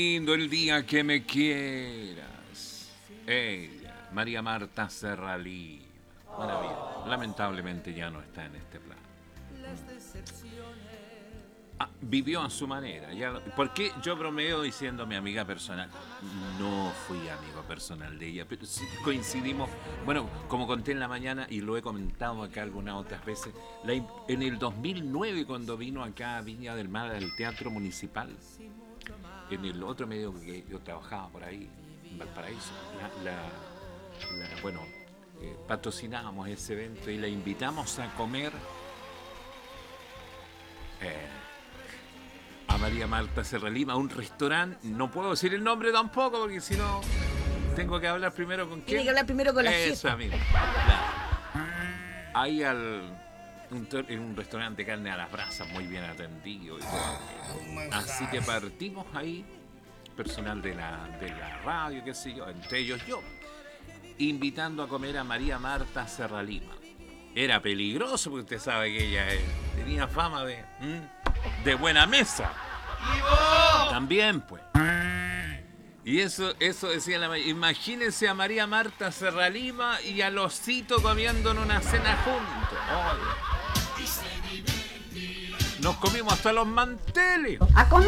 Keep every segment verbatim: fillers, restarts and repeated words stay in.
Lindo el día que me quieras. Ella, María Marta Serralima. Maravilla. Lamentablemente ya no está en este plano. Ah, vivió a su manera. Ya, ¿por qué yo bromeo diciendo mi amiga personal? No fui amigo personal de ella, pero sí coincidimos. Bueno, como conté en la mañana y lo he comentado acá algunas otras veces, la, en el dos mil nueve cuando vino acá a Viña del Mar al Teatro Municipal, en el otro medio que yo trabajaba por ahí, en Valparaíso, la, la, la, bueno, eh, patrocinábamos ese evento y la invitamos a comer eh, a María Marta Serralima a un restaurante. No puedo decir el nombre tampoco porque si no tengo que hablar primero con quién. Tiene que hablar primero con la jefa. Eso, amigo. Claro. Ahí al un, en un restaurante de carne a las brasas, muy bien atendido y todo. Así que partimos ahí, personal de la, de la radio, qué sé yo, entre ellos yo, invitando a comer a María Marta Serralima. Era peligroso porque usted sabe que ella eh, tenía fama de, ¿m? de buena mesa. También, pues. Y eso, eso decía la mayoría. Imagínense a María Marta Serralima y al osito comiendo en una cena juntos. Oh, nos comimos hasta los manteles. ¡A comer!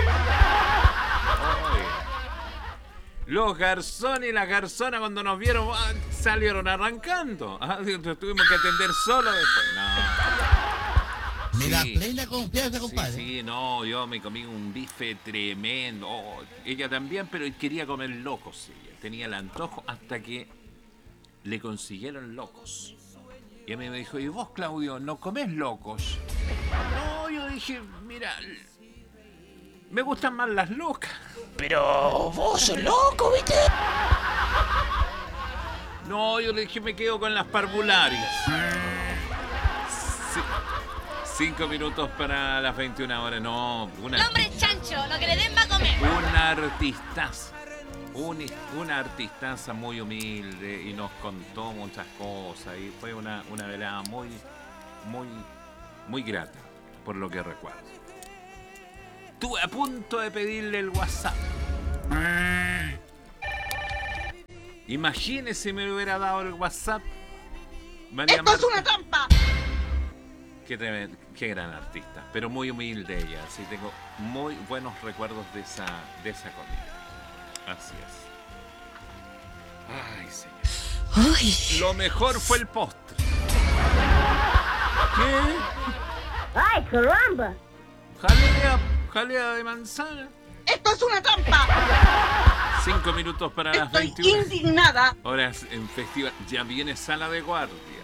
Oye. Los garzones y las garzonas cuando nos vieron ah, salieron arrancando. Ah, tuvimos que atender solo después. No. Me Sí. da plena confianza, compadre. Sí, sí, no, yo me comí un bife tremendo. Oh, ella también, pero quería comer locos. Ella tenía el antojo hasta que le consiguieron locos. Y a mí me dijo, ¿y vos, Claudio, no comés locos? No, yo dije, mira, me gustan más las locas. Pero vos sos loco, ¿viste? No, yo le dije, me quedo con las parvularias. Sí. Cinco minutos para las veintiuna horas. No, una... El hombre chancho, lo que le den va a comer. Una artistaza. Un, una artistaza muy humilde y nos contó muchas cosas. Y fue una, una velada muy, muy, muy grata, por lo que recuerdo. Estuve a punto de pedirle el WhatsApp. Imagínese si me hubiera dado el WhatsApp. María ¡Esto Marta. es una trampa! Qué, tremendo, qué gran artista, pero muy humilde ella. Así tengo muy buenos recuerdos de esa, de esa comida. Así es. Ay, señor. ¡Ay! Lo mejor fue el postre. ¿Qué? ¡Ay, caramba! Jalea, jalea de manzana. ¡Esto es una trampa! Cinco minutos para las Estoy veintiuna. indignada. Horas en festival. Ya viene sala de guardia.